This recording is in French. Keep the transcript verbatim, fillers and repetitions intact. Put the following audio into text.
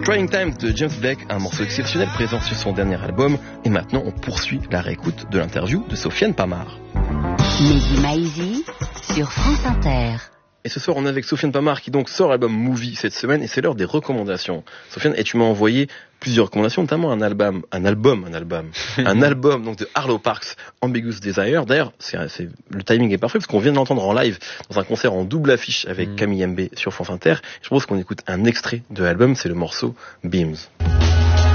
Crying Time de James Blake, un morceau exceptionnel présent sur son dernier album. Et maintenant, on poursuit la réécoute de l'interview de Sofiane Pamart. Mehdi Maizi sur France Inter. Et ce soir, on est avec Sofiane Pamart qui donc sort l'album Movie cette semaine et c'est l'heure des recommandations. Sofiane, et tu m'as envoyé plusieurs recommandations, notamment un album, un album, un album, un album donc de Arlo Parks, Ambiguous Desire. D'ailleurs, c'est, c'est, le timing est parfait parce qu'on vient de l'entendre en live dans un concert en double affiche avec mmh. Camille M B sur France Inter. Je propose qu'on écoute un extrait de l'album, c'est le morceau Beams.